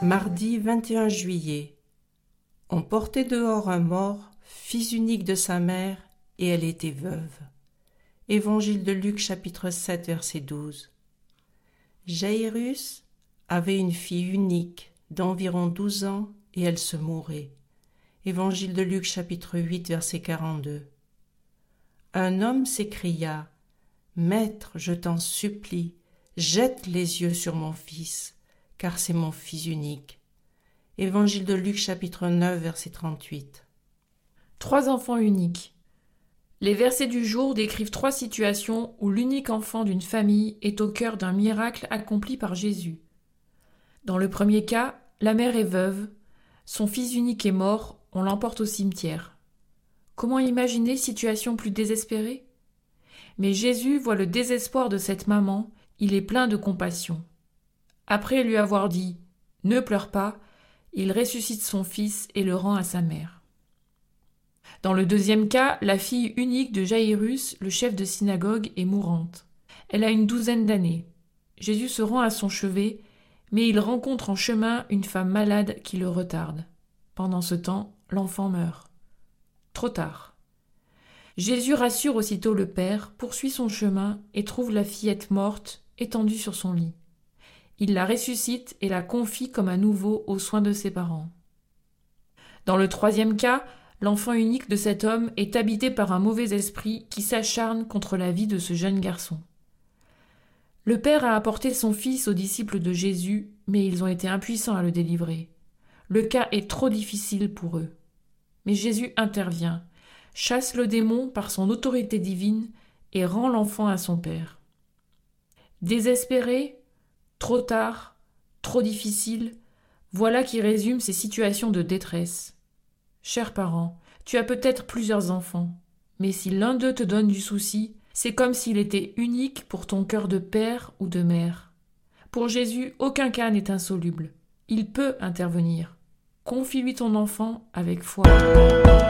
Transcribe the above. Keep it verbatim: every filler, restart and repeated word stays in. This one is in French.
Mardi vingt et un juillet. On portait dehors un mort, fils unique de sa mère, et elle était veuve. Évangile de Luc chapitre sept verset douze. Jaïrus avait une fille unique d'environ douze ans et elle se mourait. Évangile de Luc chapitre huit verset quarante-deux. Un homme s'écria : Maître, je t'en supplie, jette les yeux sur mon fils, car c'est mon fils unique. Évangile de Luc chapitre neuf verset trente-huit. Trois enfants uniques. Les versets du jour décrivent trois situations où l'unique enfant d'une famille est au cœur d'un miracle accompli par Jésus. Dans le premier cas, la mère est veuve, son fils unique est mort, on l'emporte au cimetière. Comment imaginer situation plus désespérée ? Mais Jésus voit le désespoir de cette maman, il est plein de compassion. Après lui avoir dit « Ne pleure pas », il ressuscite son fils et le rend à sa mère. Dans le deuxième cas, la fille unique de Jaïrus, le chef de synagogue, est mourante. Elle a une douzaine d'années. Jésus se rend à son chevet, mais il rencontre en chemin une femme malade qui le retarde. Pendant ce temps, l'enfant meurt. Trop tard. Jésus rassure aussitôt le père, poursuit son chemin et trouve la fillette morte, étendue sur son lit. Il la ressuscite et la confie comme un nouveau aux soins de ses parents. Dans le troisième cas, l'enfant unique de cet homme est habité par un mauvais esprit qui s'acharne contre la vie de ce jeune garçon. Le père a apporté son fils aux disciples de Jésus, mais ils ont été impuissants à le délivrer. Le cas est trop difficile pour eux. Mais Jésus intervient, chasse le démon par son autorité divine et rend l'enfant à son père. Désespéré, trop tard, trop difficile, voilà qui résume ces situations de détresse. Chers parents, tu as peut-être plusieurs enfants, mais si l'un d'eux te donne du souci, c'est comme s'il était unique pour ton cœur de père ou de mère. Pour Jésus, aucun cas n'est insoluble. Il peut intervenir. Confie-lui ton enfant avec foi.